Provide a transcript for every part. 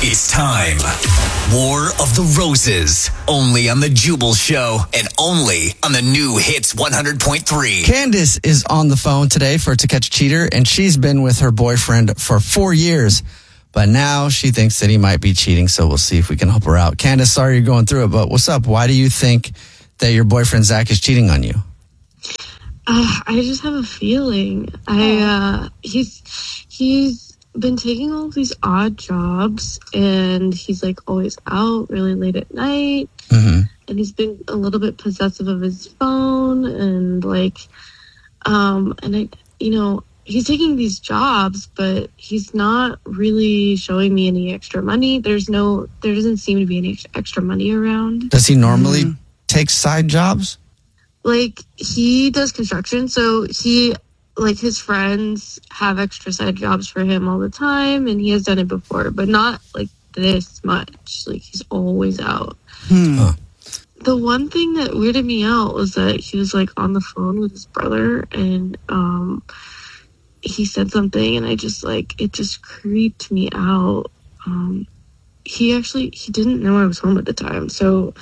It's time. War of the Roses. Only on The Jubal Show and only on the new Hits 100.3. Candace is on the phone today for To Catch a Cheater, and she's been with her boyfriend for 4 years. But now she thinks that he might be cheating, so we'll see if we can help her out. Candace, sorry you're going through it, but what's up? Why do you think that your boyfriend Zach is cheating on you? I just have a feeling. He's been taking all these odd jobs, and he's like always out really late at night. Mm-hmm. And he's been a little bit possessive of his phone, and he's taking these jobs, but he's not really showing me any extra money. There doesn't seem to be any extra money around. Does he normally take side jobs? Like, he does construction, so his friends have extra side jobs for him all the time, and he has done it before, but not like this much. Like, he's always out. Huh. The one thing that weirded me out was that he was like on the phone with his brother, and he said something, and it just creeped me out. He didn't know I was home at the time, so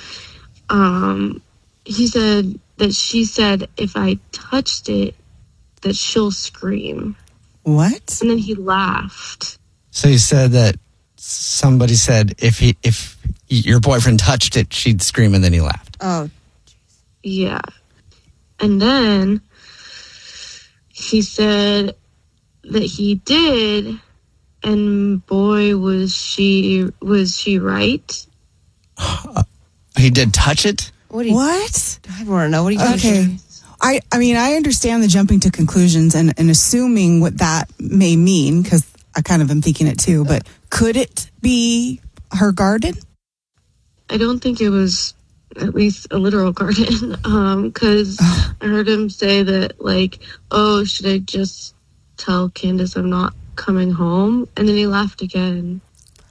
he said that she said if I touched it, that she'll scream. What? And then he laughed. So you said that somebody said if your boyfriend touched it, she'd scream, and then he laughed. Oh, yeah. And then he said that he did, and boy, was she right. He did touch it? What? I want to know. What are you talking Okay. I mean, I understand the jumping to conclusions and assuming what that may mean, because I kind of am thinking it too, but could it be her garden? I don't think it was at least a literal garden, because I heard him say that, like, oh, should I just tell Candace I'm not coming home? And then he laughed again.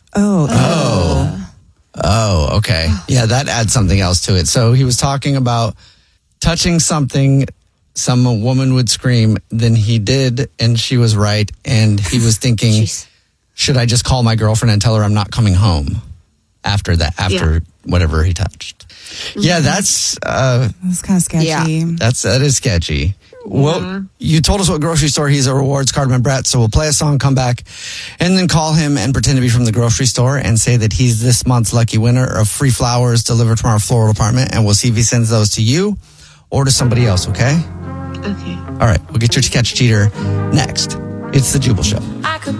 Oh, okay. Yeah, that adds something else to it. So he was talking about touching something, some woman would scream, then he did, and she was right, and he was thinking, should I just call my girlfriend and tell her I'm not coming home after whatever he touched? Mm-hmm. Yeah, that's That's kind of sketchy. Yeah. that is sketchy. Well, you told us what grocery store he's a rewards card member at, so we'll play a song, come back, and then call him and pretend to be from the grocery store and say that he's this month's lucky winner of free flowers delivered from our floral department, and we'll see if he sends those to you or to somebody else, okay? Okay. All right, we'll get your To Catch a Cheater next. It's The Jubal Show. I could